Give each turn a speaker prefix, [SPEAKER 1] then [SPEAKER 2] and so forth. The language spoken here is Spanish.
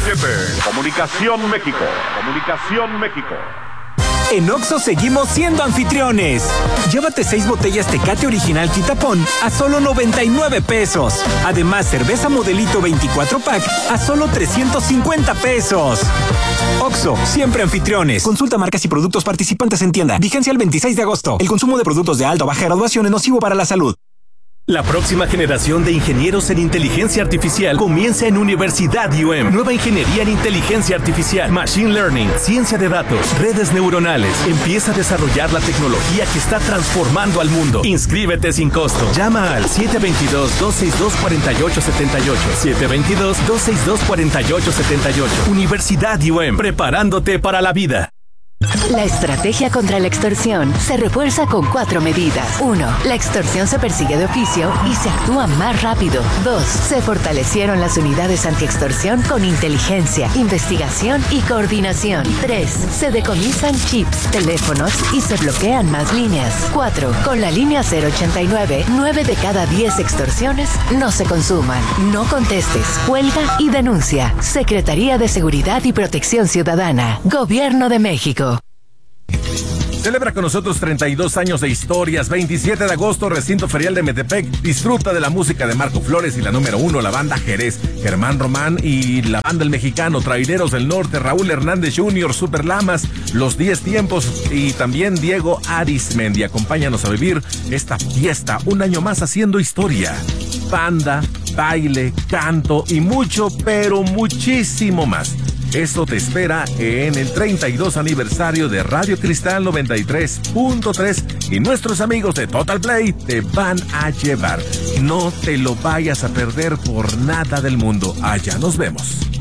[SPEAKER 1] Comunicación México. Comunicación México.
[SPEAKER 2] En Oxxo seguimos siendo anfitriones. Llévate 6 botellas Tecate Original Quitapón a solo 99 pesos. Además, cerveza Modelito 24 pack a solo 350 pesos. Oxxo, siempre anfitriones. Consulta marcas y productos participantes en tienda. Vigencia el 26 de agosto. El consumo de productos de alta o baja graduación es nocivo para la salud.
[SPEAKER 3] La próxima generación de ingenieros en inteligencia artificial comienza en Universidad UM. Nueva ingeniería en inteligencia artificial, machine learning, ciencia de datos, redes neuronales. Empieza a desarrollar la tecnología que está transformando al mundo. Inscríbete sin costo. Llama al 722-262-4878. 722-262-4878. Universidad UM. Preparándote para la vida.
[SPEAKER 4] La estrategia contra la extorsión se refuerza con 4 medidas. 1. La extorsión se persigue de oficio y se actúa más rápido. 2. Se fortalecieron las unidades antiextorsión con inteligencia, investigación y coordinación. 3. Se decomisan chips, teléfonos y se bloquean más líneas. 4. Con la línea 089, 9 de cada 10 extorsiones no se consuman. No contestes, cuelga y denuncia. Secretaría de Seguridad y Protección Ciudadana. Gobierno de México.
[SPEAKER 5] Celebra con nosotros 32 años de historias. 27 de agosto, Recinto Ferial de Metepec. Disfruta de la música de Marco Flores y la número 1, la banda Jerez. Germán Román y la banda El Mexicano, Traileros del Norte, Raúl Hernández Jr., Super Lamas, Los 10 Tiempos y también Diego Arismendi. Acompáñanos a vivir esta fiesta, un año más haciendo historia. Banda, baile, canto y mucho, pero muchísimo más. Esto te espera en el 32 aniversario de Radio Cristal 93.3 y nuestros amigos de Total Play te van a llevar. No te lo vayas a perder por nada del mundo. Allá nos vemos.